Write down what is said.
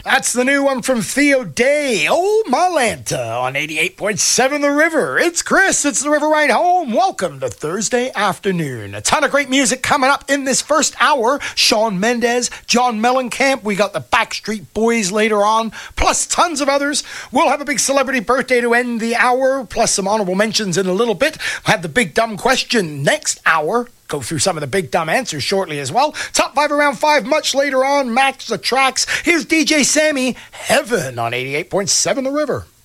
That's the new one from Theo Day, Oh Malanta, on 88.7 The River. It's Chris, it's The River Ride Home. Welcome to Thursday afternoon. A ton of great music coming up in this first hour. Shawn Mendes, John Mellencamp, we got the Backstreet Boys later on, plus tons of others. We'll have a big celebrity birthday to end the hour, plus some honorable mentions in a little bit. We'll have the big dumb question next hour. Go through some of the big dumb answers shortly as well. Top 5 around 5 much later on. Match the tracks. Here's DJ Sammy, Heaven on 88.7 The River.